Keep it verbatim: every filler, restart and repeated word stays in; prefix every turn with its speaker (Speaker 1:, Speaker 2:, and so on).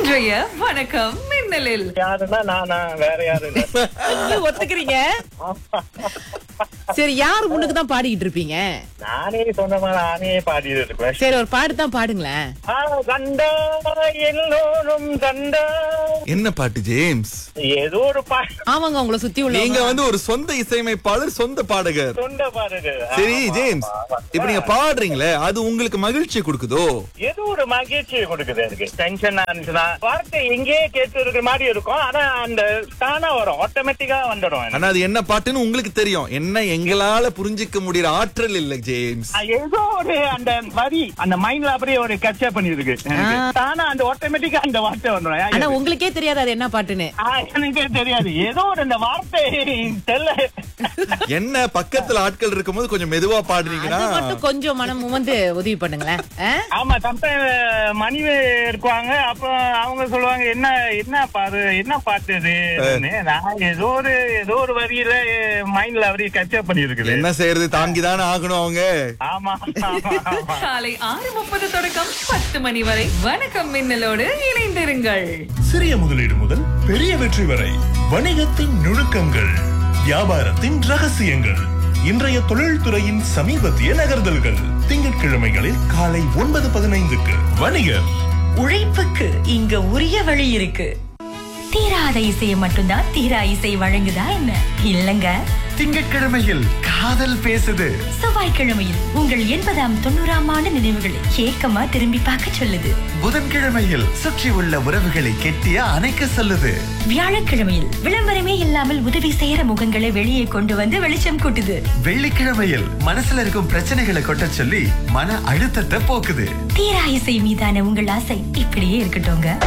Speaker 1: இன்றைய வணக்கம் மின்னலில்
Speaker 2: யாருன்னா நானா வேற யாரும் இல்ல.
Speaker 3: ஒத்துக்கிறீங்க? சரி, யாரு முன்னுக்கு தான் பாடிக்கிட்டு இருப்பீங்க?
Speaker 2: நானே சொந்தமா நானே பாடிட்டு இருப்பேன்.
Speaker 3: சரி, ஒரு பாட்டு தான் பாடுங்களேன்.
Speaker 2: ஆ, கண்டா எல்லோரும் கண்டா.
Speaker 4: என்ன பாட்டு ஜேம்ஸ்?
Speaker 2: ஏதோ ஒரு பாட்டு
Speaker 3: ஆமாங்க, உங்களை சுத்தி உள்ள
Speaker 4: நீங்க வந்து ஒரு சொந்த இசையமைப்பாளர், சொந்த பாடகர்.
Speaker 2: சொந்த பாருங்க.
Speaker 4: சரி ஜேம்ஸ், இப்ப நீங்க பாடுறீங்களே, அது உங்களுக்கு மகிழ்ச்சி கொடுக்குதோ?
Speaker 2: ஏதோ ஒரு மகிழ்ச்சியை கொடுக்குது எனக்கு. டென்ஷனா இருந்துச்சுன்னா வார்த்தை எங்கேயே கேட்டு இருக்கிற மாதிரி இருக்கும். ஆனா அந்த தானா வரும், ஆட்டோமேட்டிக்கா வந்துடும்.
Speaker 4: ஆனா அது என்ன பாட்டுன்னு உங்களுக்கு தெரியும். என்ன எங்களால புரிஞ்சிக்க முடியற ஆற்றல் இல்ல ஜேம்ஸ்.
Speaker 2: ஏதோ ஒரு அந்த வரி அந்த மைண்ட்ல அப்படியே ஒரு கேப்சர் பண்ணிருக்கு. தானா அந்த ஆட்டோமேட்டிக்கா அந்த வார்த்தை வந்துடும்.
Speaker 3: ஆனா உங்களுக்கே தெரியாது அது என்ன பாட்டுன்னு.
Speaker 2: எனக்கே தெரியாது. ஏதோ ஒரு அந்த வார்த்தை தெரியல.
Speaker 4: என்ன பக்கத்துல ஆட்கள் இருக்கும்போது கொஞ்சம் மெதுவா பாடுறீங்கன்னா
Speaker 3: அது மட்டும் கொஞ்சம் மனம் வந்து உதவி பண்ணுங்களேன். ஆ?
Speaker 2: ஆமா, சம்டைம் மணிவே இருக்குவாங்க. அப்ப அவங்க சொல்லுவாங்க, என்ன என்ன பாரு என்ன பாட்டு இது. நான் ஏதோ ஒரு ஏதோ ஒரு வரியில மைண்ட்ல அப்படியே கச்சப் பண்ணி இருக்குது.
Speaker 4: என்ன செய்யறது, தாங்கிதானே ஆகணும் அவங்க.
Speaker 2: ஆமா,
Speaker 1: காலை ஆறு முப்பது தொடக்கம் பத்து மணி வரை வணக்கம் மின்னலோடு இணைந்திருங்கள்.
Speaker 5: சிறிய முதலீடு முதல் பெரிய வெற்றி வரை வணிகத்தின் நுணுக்கங்கள், வியாபாரத்தின் ரகசியங்கள், இன்றைய தொழில்துறையின் சமீபத்திய நகர்தல்கள். திங்கட்கிழமைகளில் காலை ஒன்பது பதினைந்துக்கு வணிகர்.
Speaker 6: உழைப்புக்கு இங்க உரிய வழி இருக்கு. தீராத இசையை மட்டும்தான் தீரா இசை வழங்குதா என்ன? இல்லங்க.
Speaker 5: திங்கட்கிழமையில் காதல் பேசுது.
Speaker 6: செவ்வாய்க்கிழமையில் உங்கள் எண்பதாம் தொண்ணூறாம் ஆண்டு நினைவுகளை ஏக்கமா திரும்பி பார்க்க சொல்லுது.
Speaker 5: புதன்கிழமையில் சுற்றி உள்ள உறவுகளை கெட்டிய அணைக்க சொல்லுது.
Speaker 6: வியாழக்கிழமையில் விளம்பரமே இல்லாமல் உதவி செய்யற முகங்களை வெளியே கொண்டு வந்து வெளிச்சம் கூட்டுது.
Speaker 5: வெள்ளிக்கிழமையில் மனசுல இருக்கும் பிரச்சனைகளை கொட்ட சொல்லி மன அழுத்தத்தை போக்குது.
Speaker 6: தீரா இசை மீதான உங்கள் ஆசை இப்படியே இருக்கட்டும்ங்க.